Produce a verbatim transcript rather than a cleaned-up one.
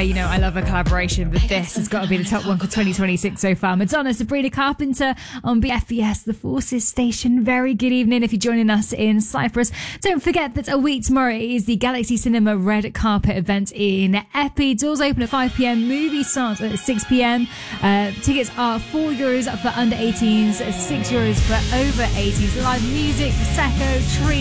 you know I love a collaboration, but this has got to be the top one for twenty twenty-six so far. Madonna, Sabrina Carpenter on B F B S, the Forces Station. Very good evening if you're joining us in Cyprus. Don't forget that a week tomorrow is the Galaxy Cinema Red Carpet event in Epi. Doors open at five p.m. Movie starts at six p.m. Uh, tickets are four euros for under eighteens, six euros for over eighteens. Live music, Prosecco, treats,